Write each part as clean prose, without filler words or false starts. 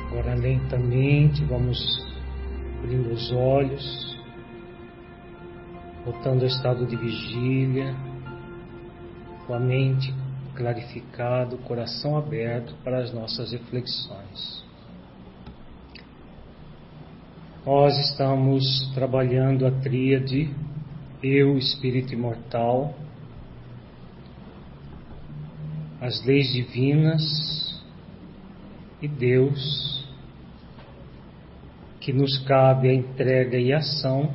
Agora lentamente vamos abrindo os olhos, voltando ao estado de vigília, com a mente clarificada, o coração aberto para as nossas reflexões. Nós estamos trabalhando a tríade Eu, Espírito Imortal, as leis divinas e Deus, que nos cabe a entrega e ação,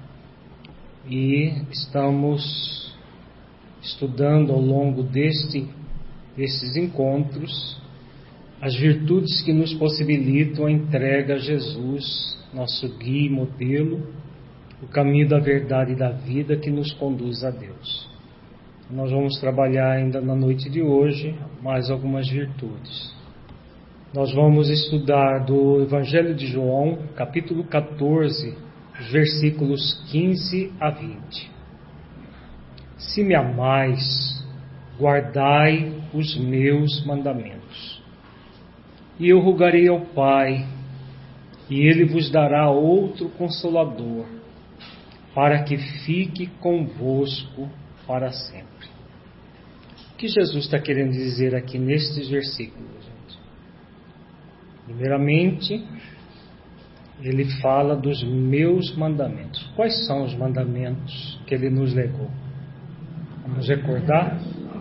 e estamos estudando ao longo desses encontros as virtudes que nos possibilitam a entrega a Jesus, nosso guia e modelo, o caminho da verdade e da vida que nos conduz a Deus. Nós vamos trabalhar ainda na noite de hoje mais algumas virtudes. Nós vamos estudar do Evangelho de João, capítulo 14, versículos 15 a 20. Se me amais, guardai os meus mandamentos. E eu rogarei ao Pai, e Ele vos dará outro Consolador, para que fique convosco para sempre. O que Jesus está querendo dizer aqui nestes versículos, gente? Primeiramente, Ele fala dos meus mandamentos. Quais são os mandamentos que Ele nos legou? Vamos recordar?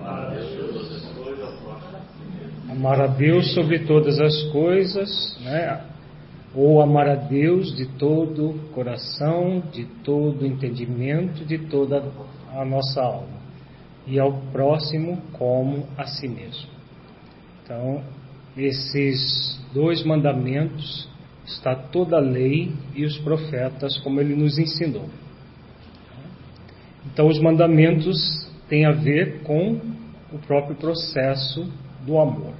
Amar a Deus sobre todas as coisas, né? Ou amar a Deus de todo o coração, de todo o entendimento, de toda a nossa alma, e ao próximo como a si mesmo. Então, esses dois mandamentos, está toda a lei e os profetas, como Ele nos ensinou. Então, os mandamentos têm a ver com o próprio processo do amor.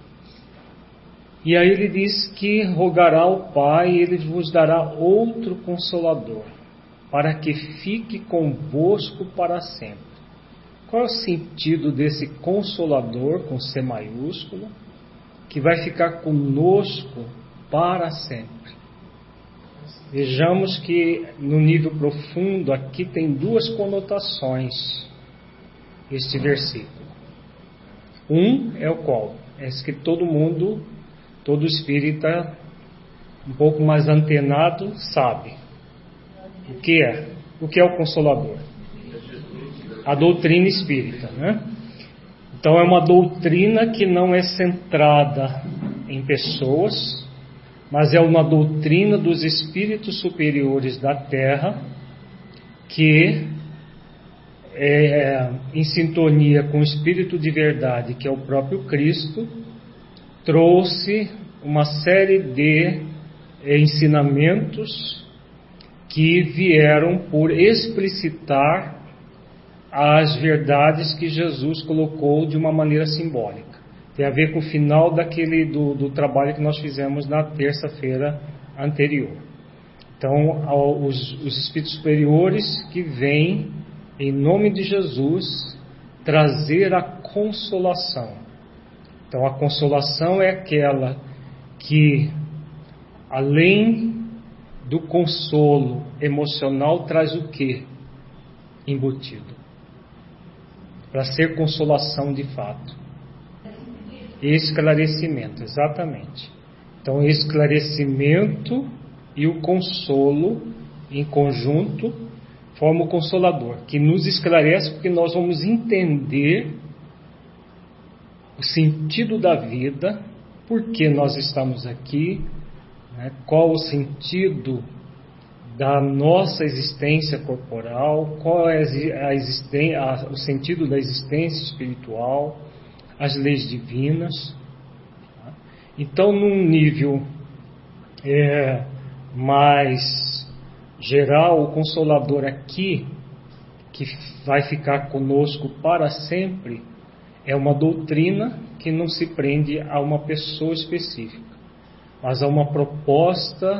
E aí Ele diz que rogará ao Pai e Ele vos dará outro Consolador, para que fique convosco para sempre. Qual é o sentido desse Consolador, com C maiúsculo, que vai ficar conosco para sempre? Vejamos que no nível profundo aqui tem duas conotações este versículo. Um é o qual? É que todo espírita um pouco mais antenado sabe. O que é? O que é o Consolador? A doutrina espírita, né? Então é uma doutrina que não é centrada em pessoas, mas é uma doutrina dos espíritos superiores da Terra, que em sintonia com o Espírito de verdade, que é o próprio Cristo, trouxe uma série de ensinamentos que vieram por explicitar as verdades que Jesus colocou de uma maneira simbólica. Tem a ver com o final do trabalho que nós fizemos na terça-feira anterior. Então, os espíritos superiores que vêm, em nome de Jesus, trazer a consolação. Então, a consolação é aquela que, além do consolo emocional, traz o quê? Embutido. Para ser consolação de fato. Esclarecimento, exatamente. Então, esclarecimento e o consolo em conjunto formam o Consolador, que nos esclarece porque nós vamos entender o sentido da vida, por que nós estamos aqui, né? Qual o sentido da nossa existência corporal, qual é o sentido da existência espiritual, as leis divinas. Então, num nível mais geral, o Consolador aqui, que vai ficar conosco para sempre, é uma doutrina que não se prende a uma pessoa específica, mas a uma proposta